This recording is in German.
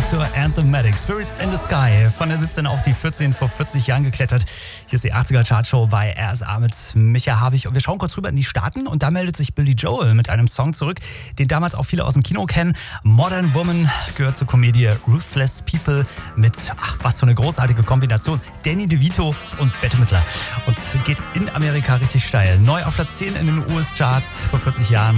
Doctor and the Medic, Spirits in the Sky, von der 17 auf die 14 vor 40 Jahren geklettert. Hier ist die 80er Chartshow bei RSA mit Micha Havig und wir schauen kurz rüber in die Staaten und da meldet sich Billy Joel mit einem Song zurück, den damals auch viele aus dem Kino kennen. Modern Woman gehört zur Komödie Ruthless People mit, was für eine großartige Kombination, Danny DeVito und Bette Midler und geht in Amerika richtig steil. Neu auf Platz 10 in den US-Charts vor 40 Jahren.